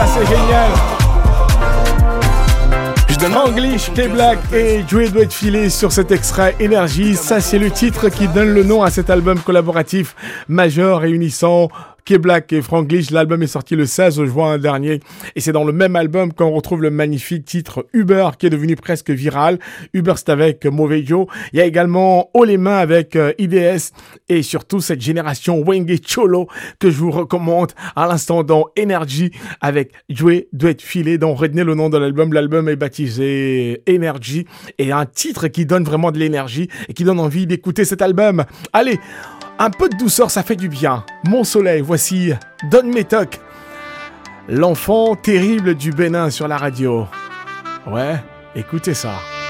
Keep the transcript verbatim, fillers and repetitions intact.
Ça c'est génial. Franglish, K-Black et Joey doit être filé sur cet extrait Énergie. Ça c'est le titre qui donne le nom à cet album collaboratif majeur réunissant K-Black et Franglish. L'album est sorti le seize juin dernier et c'est dans le même album qu'on retrouve le magnifique titre Uber qui est devenu presque viral. Uber c'est avec Mauvais Joe. Il y a également Haut les mains avec euh, I D S et surtout cette génération Wenge Cholo que je vous recommande à l'instant dans Energy avec Joey doit être filé. Donc retenez le nom de l'album. L'album est baptisé Energy et un titre qui donne vraiment de l'énergie et qui donne envie d'écouter cet album. Allez, un peu de douceur, ça fait du bien. Mon soleil, voici Don Métoc, l'enfant terrible du Bénin sur la radio. Ouais, écoutez ça.